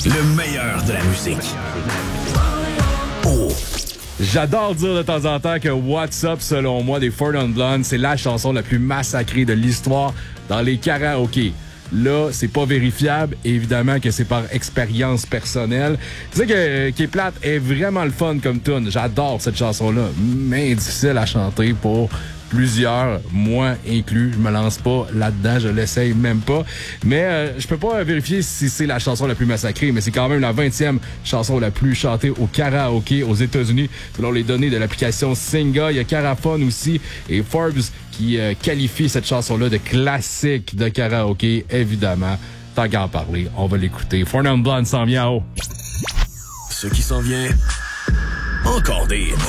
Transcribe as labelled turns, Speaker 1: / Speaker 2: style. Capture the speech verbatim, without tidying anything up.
Speaker 1: Le meilleur de la musique. Oh.
Speaker 2: J'adore dire de temps en temps que What's Up, selon moi, des Four Non Blondes, c'est la chanson la plus massacrée de l'histoire dans les karaokés. Là, c'est pas vérifiable. Évidemment que c'est par expérience personnelle. C'est ça que, qui est plate est vraiment le fun comme tune. J'adore cette chanson-là, mais difficile à chanter pour plusieurs, moi inclus. Je me lance pas là-dedans, je l'essaye même pas. Mais euh, je peux pas vérifier si c'est la chanson la plus massacrée, mais c'est quand même la vingtième chanson la plus chantée au karaoké aux États-Unis, selon les données de l'application Singa. Il y a Carafone aussi et Forbes qui euh, qualifie cette chanson-là de classique de karaoké, évidemment. Tant qu'à en parler, on va l'écouter. Four Non Blondes s'en vient en haut.
Speaker 1: Ce qui s'en vient, encore des